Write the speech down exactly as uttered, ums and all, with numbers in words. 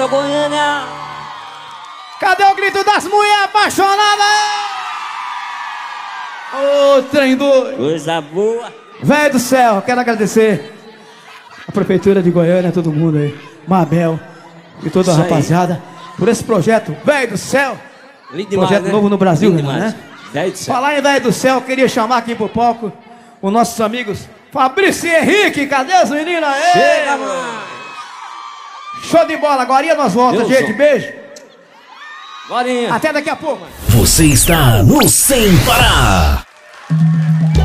Bora, Goiânia! Cadê o grito das mulheres apaixonadas? Ô, trem doido! Coisa boa! Velho do céu, quero agradecer a Prefeitura de Goiânia, todo mundo aí, Mabel e toda a rapaziada, por esse projeto, velho do céu! Lindo demais, projeto né? novo no Brasil, Lindo né? demais. Velho do céu. Falar em velho do céu, eu queria chamar aqui pro palco os nossos amigos Fabrício e Henrique, cadê as meninas aí? Chega, mano! Show de bola, agora nós voltamos, Deus gente, Deus. beijo! Bora! Até daqui a pouco! Você está no Sem Parar.